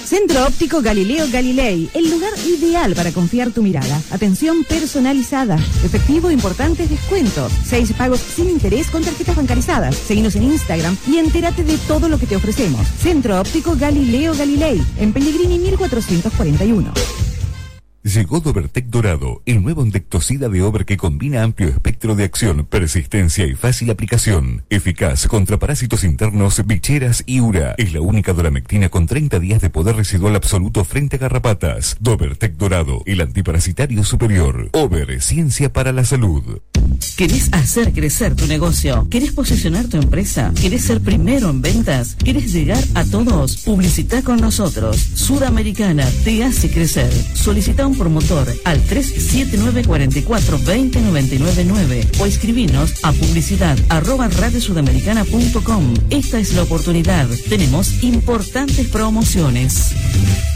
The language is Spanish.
Centro Óptico Galileo Galilei, el lugar ideal para confiar tu mirada. Atención personalizada, efectivo, importantes descuentos, 6 pagos sin interés con tarjetas bancarizadas. Seguinos en Instagram y entérate de todo lo que te ofrecemos. Centro Óptico Galileo Galilei, en Pellegrini 1441. Llegó Dobertec Dorado, el nuevo insecticida de Ober que combina amplio espectro de acción, persistencia y fácil aplicación. Eficaz contra parásitos internos, bicheras y ura. Es la única doramectina con 30 días de poder residual absoluto frente a garrapatas. Dobertec Dorado, el antiparasitario superior. Ober, ciencia para la salud. ¿Querés hacer crecer tu negocio? ¿Querés posicionar tu empresa? ¿Querés ser primero en ventas? ¿Querés llegar a todos? Publicita con nosotros. Sudamericana te hace crecer. Solicita un promotor al 379-44-20-999 o escribinos a publicidad@radiosudamericana.com. Esta es la oportunidad. Tenemos importantes promociones.